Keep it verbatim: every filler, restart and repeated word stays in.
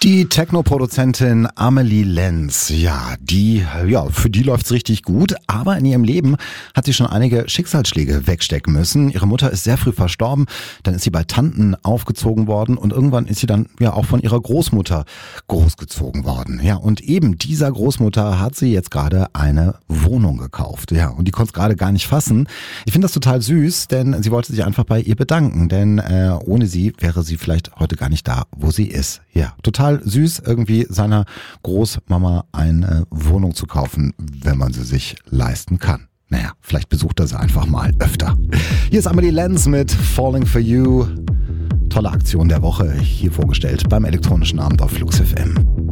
Die Techno-Produzentin Amelie Lenz, ja, die, ja, für die läuft's richtig gut, aber in ihrem Leben hat sie schon einige Schicksalsschläge wegstecken müssen. Ihre Mutter ist sehr früh verstorben, dann ist sie bei Tanten aufgezogen worden und irgendwann ist sie dann ja auch von ihrer Großmutter großgezogen worden. Ja, und eben dieser Großmutter hat sie jetzt gerade eine Wohnung gekauft. Ja, und die konnte es gerade gar nicht fassen. Ich finde das total süß, denn sie wollte sich einfach bei ihr bedanken, denn äh, ohne sie wäre sie vielleicht heute gar nicht da, wo sie ist. Ja, total süß, irgendwie seiner Großmama eine Wohnung zu kaufen, wenn man sie sich leisten kann. Naja, vielleicht besucht er sie einfach mal öfter. Hier ist Amelie Lenz mit Falling for You. Tolle Aktion der Woche hier vorgestellt beim elektronischen Abend auf Flux F M.